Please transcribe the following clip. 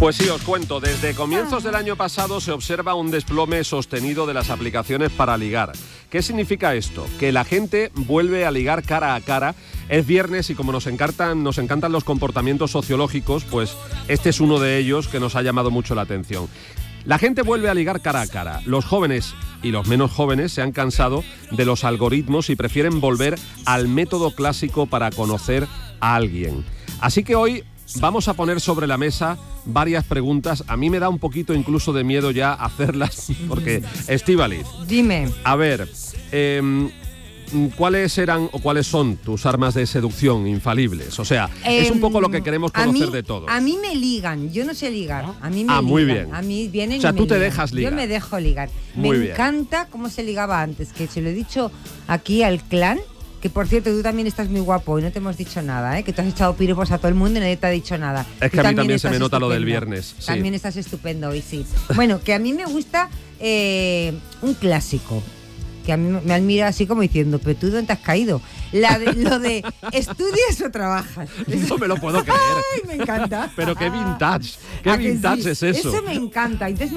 Pues sí, os cuento, desde comienzos del año pasado se observa un desplome sostenido de las aplicaciones para ligar. ¿Qué significa esto? Que la gente vuelve a ligar cara a cara. Es viernes y como nos encantan los comportamientos sociológicos, pues este es uno de ellos que nos ha llamado mucho la atención. La gente vuelve a ligar cara a cara. Los jóvenes y los menos jóvenes se han cansado de los algoritmos y prefieren volver al método clásico para conocer a alguien. Así que hoy vamos a poner sobre la mesa varias preguntas. A mí me da un poquito incluso de miedo ya hacerlas, porque, Estíbaliz, dime. A ver, ¿cuáles eran o cuáles son tus armas de seducción infalibles? O sea, es un poco lo que queremos conocer de todos. A mí me ligan, yo no sé ligar. A mí me ligan. Muy bien. A mí vienen. O sea, y me tú te ligan. dejas ligar. Yo me dejo ligar. Muy me bien. encanta cómo se ligaba antes, que se lo he dicho aquí al clan. Que por cierto, tú también estás muy guapo y no te hemos dicho nada, ¿eh? Que tú has echado piropos a todo el mundo y nadie te ha dicho nada. Es que a mí también se me nota lo del viernes. Sí. También estás estupendo hoy, sí. Bueno, que a mí me gusta un clásico. Que a mí me han mirado así como diciendo, pero tú ¿dónde te has caído? Lo de ¿estudias o trabajas? No me lo puedo creer. Ay, me encanta. Pero qué vintage. Qué vintage sí? Es eso. Eso me encanta. Entonces